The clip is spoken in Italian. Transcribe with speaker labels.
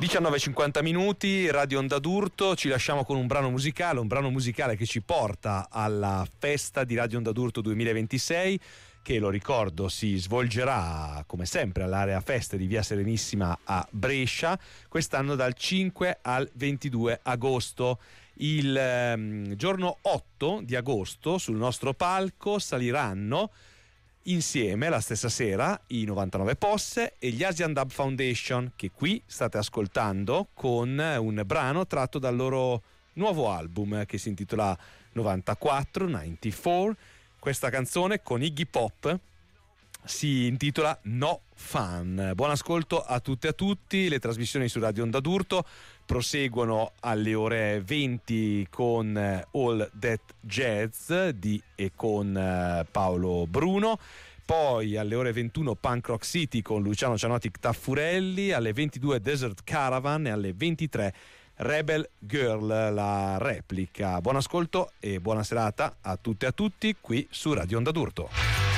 Speaker 1: 19:50 minuti, Radio Onda d'Urto, ci lasciamo con un brano musicale che ci porta alla festa di Radio Onda d'Urto 2026, che, lo ricordo, si svolgerà come sempre all'area feste di Via Serenissima a Brescia, quest'anno dal 5 al 22 agosto. Il giorno 8 di agosto sul nostro palco saliranno insieme la stessa sera i 99 Posse e gli Asian Dub Foundation, che qui state ascoltando con un brano tratto dal loro nuovo album che si intitola 94. Questa canzone con Iggy Pop si intitola No Fun. Buon ascolto a tutte e a tutti. Le trasmissioni su Radio Onda d'Urto proseguono alle ore 20 con All That Jazz di e con Paolo Bruno. Poi alle ore 21 Punk Rock City con Luciano Cianotti, Taffurelli, alle 22 Desert Caravan e alle 23 Rebel Girl, la replica. Buon ascolto e buona serata a tutte e a tutti qui su Radio Onda d'Urto.